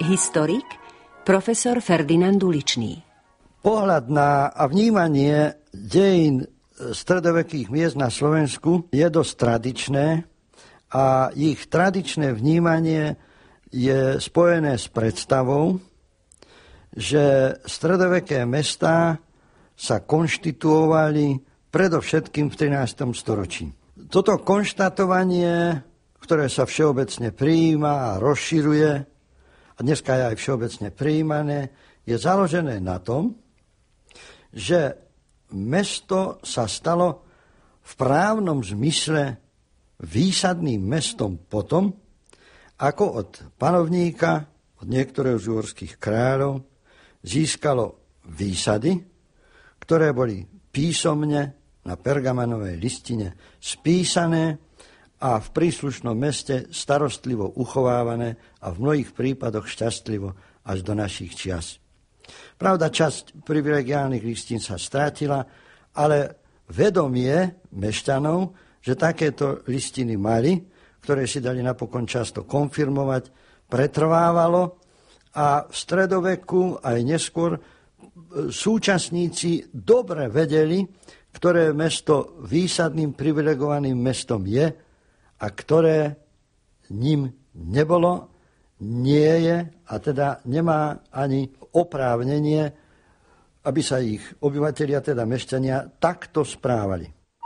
Historik profesor Ferdinand Uličný. Pohľad na a vnímanie dejín stredovekých miest na Slovensku je dosť tradičné a ich tradičné vnímanie je spojené s predstavou, že stredoveké mestá sa konštituovali predovšetkým v 13. storočí. Toto konštatovanie, ktoré sa všeobecne prijíma a rozširuje, a dneska je aj všeobecne prijímané, je založené na tom, že mesto sa stalo v právnom zmysle výsadným mestom potom, ako od panovníka, od niektorého z uhorských kráľov, získalo výsady, ktoré boli písomne na pergamanovej listine spísané a v príslušnom meste starostlivo uchovávané a v mnohých prípadoch šťastlivo až do našich čias. Pravda, časť privilegiálnych listín sa strátila, ale vedomie mešťanov, že takéto listiny mali, ktoré si dali napokon často konfirmovať, pretrvávalo a v stredoveku aj neskôr súčasníci dobre vedeli, ktoré mesto výsadným privilegovaným mestom je a ktoré ním nebolo, nie je a teda nemá ani oprávnenie, aby sa ich obyvatelia, teda mešťania, takto správali.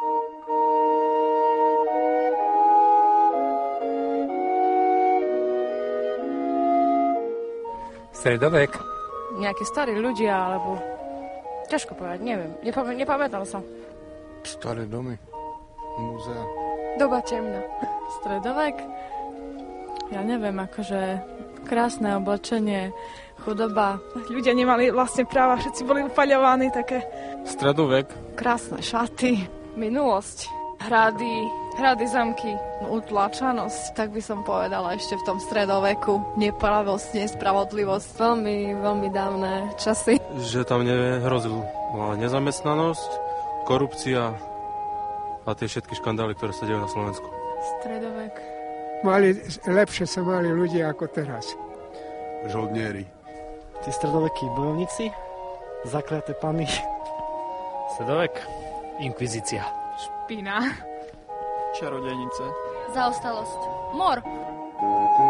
Stredovek. Nejakí starí ľudia, alebo... Ťažko povedať, neviem. Nepamätal som. Staré domy, múzea. Doba temná. Stredovek? Ja neviem, akože krásne oblečenie, chudoba. Ľudia nemali vlastne práva, všetci boli upaľovaní, také... Stredovek. Krásne šaty, minulosť, hrady, zamky, utlačanosť, tak by som povedala ešte v tom stredoveku. Nepravosť, nespravodlivosť, veľmi dávne časy. Že tam nehrozil nezamestnanosť, korupcia a tie všetky škandály, ktoré sa dejú na Slovensku. Stredovek. Lepšie sa mali ľudia ako teraz. Žoldnieri. Tí stredovekí bojovníci, zakliaté pany. Stredovek. Inkvizícia. Špina. Čarodejnice. Zaostalosť. Mor.